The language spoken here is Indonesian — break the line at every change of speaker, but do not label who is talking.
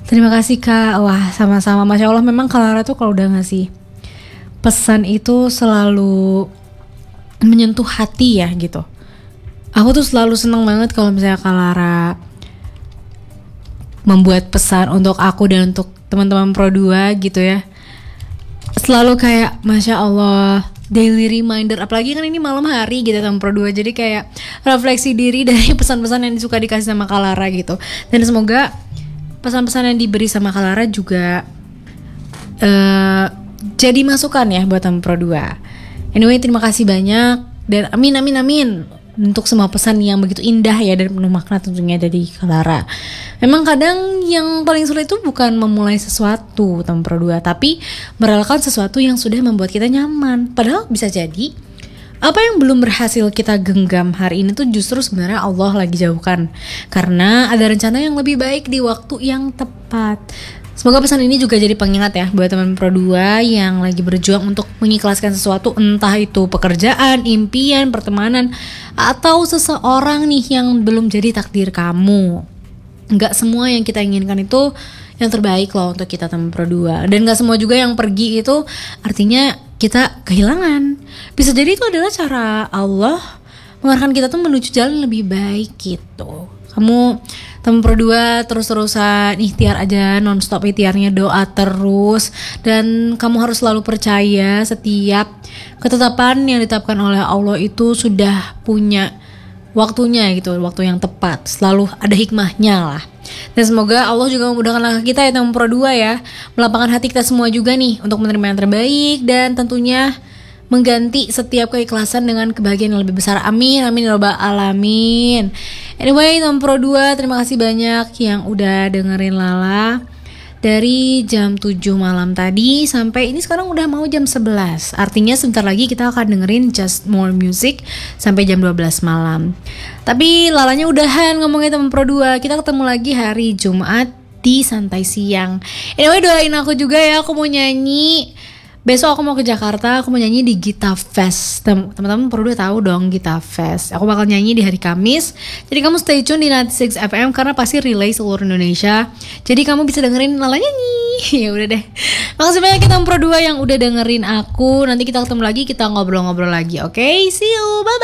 Terima kasih Kak. Wah, sama-sama. Masya Allah, memang Kak Lara tuh kalau udah ngasih pesan itu selalu menyentuh hati ya gitu. Aku tuh selalu seneng banget kalau misalnya Kak Lara membuat pesan untuk aku dan untuk teman-teman Pro 2 gitu ya. Selalu kayak Masya Allah, daily reminder. Apalagi kan ini malam hari gitu sama Pro 2. Jadi kayak refleksi diri dari pesan-pesan yang suka dikasih sama Kak Lara gitu. Dan semoga pesan-pesan yang diberi sama Kak Lara juga jadi masukan ya buat teman Pro 2. Anyway, terima kasih banyak. Dan amin untuk semua pesan yang begitu indah ya dan penuh makna tentunya dari Kak Lara. Memang kadang yang paling sulit itu bukan memulai sesuatu teman Pro 2, tapi merelakan sesuatu yang sudah membuat kita nyaman. Padahal bisa jadi apa yang belum berhasil kita genggam hari ini tuh justru sebenarnya Allah lagi jauhkan, karena ada rencana yang lebih baik di waktu yang tepat. Semoga pesan ini juga jadi pengingat ya buat teman Pro 2 yang lagi berjuang untuk mengikhlaskan sesuatu, entah itu pekerjaan, impian, pertemanan, atau seseorang nih yang belum jadi takdir kamu. Nggak semua yang kita inginkan itu yang terbaik loh untuk kita teman Pro 2. Dan nggak semua juga yang pergi itu artinya kita kehilangan. Bisa jadi itu adalah cara Allah mengarahkan kita tuh menuju jalan lebih baik gitu. Kamu teman Pro 2 terus-terusan ikhtiar aja, non-stop ikhtiarnya, doa terus. Dan kamu harus selalu percaya setiap ketetapan yang ditetapkan oleh Allah itu sudah punya waktunya gitu, waktu yang tepat. Selalu ada hikmahnya lah. Dan semoga Allah juga memudahkan langkah kita ya teman Pro 2 ya, melapangkan hati kita semua juga nih untuk menerima yang terbaik dan tentunya mengganti setiap keikhlasan dengan kebahagiaan yang lebih besar. Amin, amin ya rabbal alamin. Anyway, teman Pro 2, terima kasih banyak yang udah dengerin Lala dari jam 7 malam tadi sampai ini sekarang udah mau jam 11. Artinya sebentar lagi kita akan dengerin Just More Music sampai jam 12 malam. Tapi Lalanya udahan ngomongin teman Pro 2. Kita ketemu lagi hari Jumat di Santai Siang. Anyway, doain aku juga ya, aku mau nyanyi. Besok aku mau ke Jakarta, aku mau nyanyi di Gita Fest. Teman-teman perlu tahu dong Gita Fest. Aku bakal nyanyi di hari Kamis. Jadi kamu stay tune di 96 FM karena pasti relay seluruh Indonesia. Jadi kamu bisa dengerin Lala nyanyi. Ya udah deh. Makasih banyak kita Pro 2 yang udah dengerin aku. Nanti kita ketemu lagi, kita ngobrol-ngobrol lagi. Oke, see you. Bye bye.